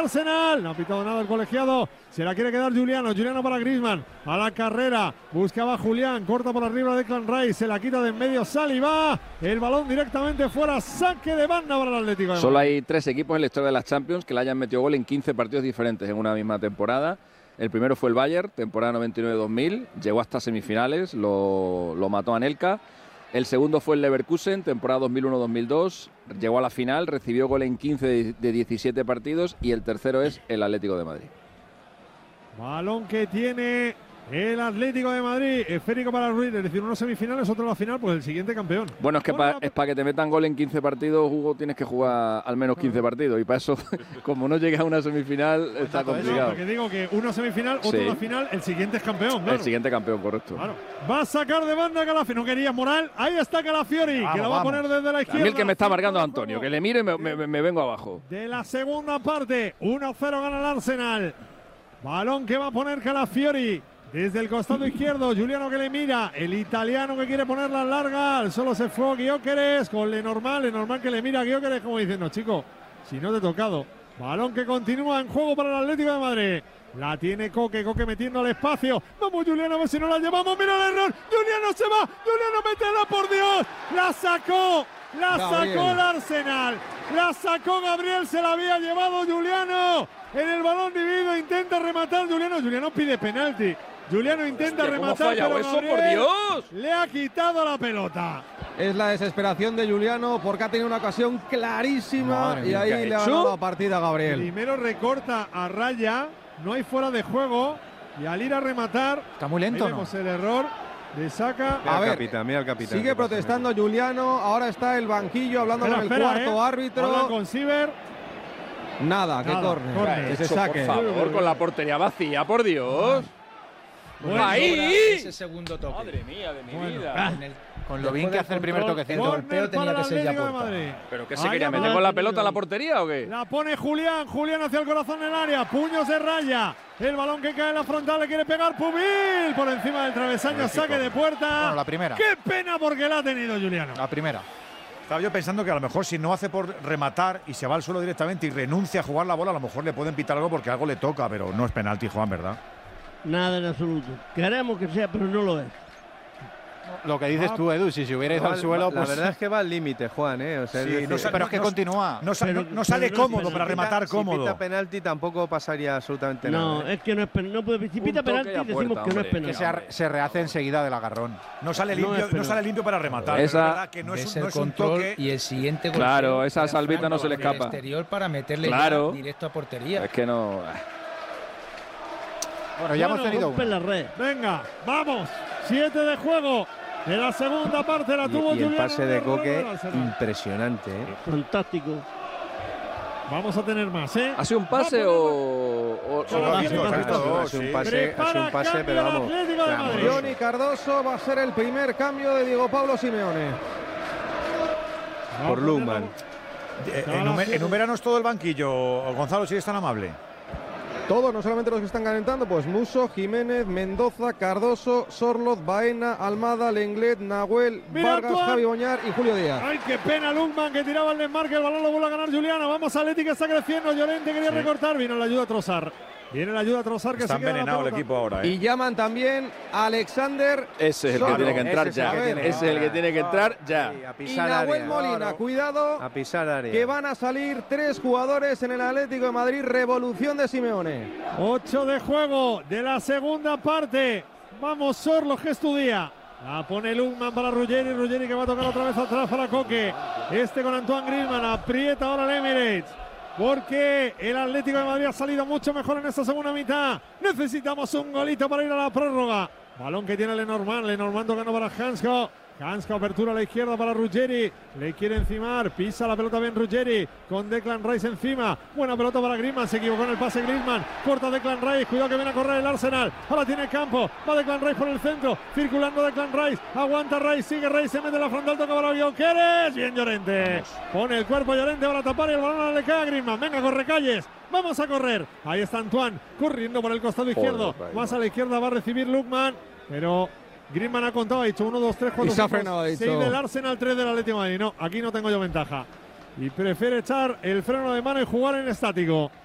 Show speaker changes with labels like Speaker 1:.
Speaker 1: Arsenal. No ha pitado nada el colegiado. Se la quiere quedar Juliano. Juliano para Griezmann. A la carrera. Buscaba Julián. Corta por arriba de Declan Rice. Se la quita de en medio Saliba. El balón directamente fuera. Saque de banda para el Atlético de Madrid.
Speaker 2: Solo hay 3 equipos en la historia de las Champions que le hayan metido gol en 15 partidos diferentes en una misma temporada. El primero fue el Bayern, temporada 99-2000. Llegó hasta semifinales. Lo mató Anelka. El segundo fue el Leverkusen, temporada 2001-2002, llegó a la final, recibió gol en 15 de 17 partidos y el tercero es el Atlético de Madrid.
Speaker 1: Balón que tiene el Atlético de Madrid, esférico para Ruiz, es decir, unos semifinales, otro la final, pues el siguiente campeón.
Speaker 2: Bueno, es que es para que te metan gol en 15 partidos, Hugo, tienes que jugar al menos 15 partidos y para eso, como no llegas a una semifinal, está complicado.
Speaker 1: Porque digo que una semifinal, otro la final, el siguiente es campeón. Claro.
Speaker 2: El siguiente campeón, correcto.
Speaker 1: Claro. Va a sacar de banda Calafiori, no quería Moral, ahí está Calafiori, que lo va a poner desde la izquierda.
Speaker 2: A mí el que me está marcando Antonio, que le mire me vengo abajo.
Speaker 1: De la segunda parte, 1-0 gana el Arsenal. Balón que va a poner Calafiori. Desde el costado izquierdo, Juliano que le mira, el italiano que quiere ponerla larga, solo se fue Gyökeres con Lenormand que le mira a Gyökeres como diciendo, chico, si no te he tocado. Balón que continúa en juego para el Atlético de Madrid. La tiene Coque metiendo al espacio. Vamos Juliano, a ver si no la llevamos, mira el error. Juliano se va, Juliano métela por Dios. La sacó el Arsenal. La sacó Gabriel, se la había llevado Juliano. En el balón dividido intenta rematar Juliano pide penalti. Juliano intenta rematar, pero
Speaker 2: eso,
Speaker 1: Gabriel
Speaker 2: por Dios,
Speaker 1: le ha quitado la pelota.
Speaker 3: Es la desesperación de Juliano porque ha tenido una ocasión clarísima y ahí le ha ganado la partida a Gabriel.
Speaker 1: Primero recorta a raya, no hay fuera de juego y al ir a rematar
Speaker 4: está muy lento,
Speaker 1: vemos el error, le saca.
Speaker 3: A ver,
Speaker 5: mira el capitán.
Speaker 3: Sigue protestando Juliano, ahora está el banquillo hablando con el cuarto árbitro.
Speaker 1: Habla con Siver.
Speaker 3: Nada, que corne, que se saque.
Speaker 2: Por favor, con la portería vacía, por Dios.
Speaker 1: Bueno,
Speaker 6: ahí ese segundo toque.
Speaker 2: Madre mía de mi vida.
Speaker 4: Con lo bien que hace el primer toquecito.
Speaker 1: El golpeo tenía que ser ya puerta.
Speaker 2: ¿Pero qué se quería meter con la pelota a la portería o qué?
Speaker 1: La pone Julián hacia el corazón del área, puños de raya. El balón que cae en la frontal le quiere pegar Pubil por encima del travesaño, saque de puerta.
Speaker 4: Bueno, la primera.
Speaker 1: Qué pena porque la ha tenido Juliano.
Speaker 4: La primera.
Speaker 6: Estaba yo pensando que a lo mejor si no hace por rematar y se va al suelo directamente y renuncia a jugar la bola, a lo mejor le pueden pitar algo porque algo le toca, pero no es penalti, Juan, ¿verdad?
Speaker 7: Nada en absoluto. Queremos que sea, pero no lo es.
Speaker 4: Lo que dices tú, Edu, si se hubiera ido al suelo, pues…
Speaker 5: La verdad es que va al límite, Juan, O sea,
Speaker 6: sí,
Speaker 4: pero es que continúa.
Speaker 6: No sale cómodo para rematar cómodo.
Speaker 5: Si pita penalti tampoco pasaría absolutamente nada.
Speaker 7: No, es que no es penalti. No, si pita penalti decimos que no es penalti.
Speaker 4: Que se rehace enseguida del agarrón.
Speaker 6: No sale limpio para rematar.
Speaker 2: Esa,
Speaker 6: es verdad que no es un toque.
Speaker 8: Y el siguiente golpeo,
Speaker 2: claro, esa salvita no se le escapa.
Speaker 8: Exterior para meterle directo a portería.
Speaker 2: Es que no…
Speaker 4: Bueno, ya hemos tenido
Speaker 7: la red.
Speaker 1: Venga, vamos. 7 de juego. En la segunda parte la tuvo
Speaker 5: y el
Speaker 1: Juliano.
Speaker 5: pase de Coque, impresionante,
Speaker 7: Fantástico.
Speaker 1: Vamos a tener más,
Speaker 2: ¿Ha sido un pase o
Speaker 5: ha sido un pase, pero vamos.
Speaker 3: Johnny Cardoso va a ser el primer cambio de Diego Pablo Simeone.
Speaker 5: Por Lugman.
Speaker 6: Enuméranos todo el banquillo, Gonzalo, si eres tan amable.
Speaker 3: Todos, no solamente los que están calentando, pues Musso, Jiménez, Mendoza, Cardoso, Sorloz, Baena, Almada, Lenglet, Nahuel, Vargas, Javi Boñar y Julio Díaz.
Speaker 1: Ay, qué pena Lugman que tiraba el desmarque, el balón lo vuelve a ganar Juliano. Vamos, Atleti que está creciendo, Llorente quería recortar, vino la ayuda a Trossard. Viene la ayuda a Trossard que
Speaker 6: está
Speaker 1: se queda
Speaker 6: envenenado el equipo ahora.
Speaker 3: Y llaman también a Alexander.
Speaker 2: Ese es el que tiene que entrar ya. Ese es el que tiene que entrar ya.
Speaker 3: Y Nahuel Molina, cuidado.
Speaker 5: A pisar área.
Speaker 3: Que van a salir 3 jugadores en el Atlético de Madrid. Revolución de Simeone.
Speaker 1: 8 de juego de la segunda parte. Vamos, Sorlo, que es tu día. La pone Lugman para Ruggeri que va a tocar otra vez atrás para Coque. Con Antoine Griezmann, aprieta ahora el Emirates. Porque el Atlético de Madrid ha salido mucho mejor en esta segunda mitad. Necesitamos un golito para ir a la prórroga. Balón que tiene Lenormand tocando para Hansko, apertura a la izquierda para Ruggeri. Le quiere encimar, pisa la pelota bien Ruggeri, con Declan Rice encima. Buena pelota para Griezmann, se equivocó en el pase Griezmann. Corta Declan Rice, cuidado que viene a correr el Arsenal. Ahora tiene campo, va Declan Rice por el centro, circulando Declan Rice. Aguanta Rice, sigue Rice, se mete en la frontal, toca para Gyökeres. Bien Llorente, pone el cuerpo Llorente para tapar y el balón le cae a Griezmann. Venga, corre Calles. Vamos a correr. Ahí está Antoine, corriendo por el costado izquierdo. Más a la izquierda va a recibir Lugman, pero Griezmann ha contado, ha dicho 1, 2, 3, 4, 5, 6 del Arsenal, 3 del Atlético de Madrid. No, aquí no tengo yo ventaja. Y prefiere echar el freno de mano y jugar en estático.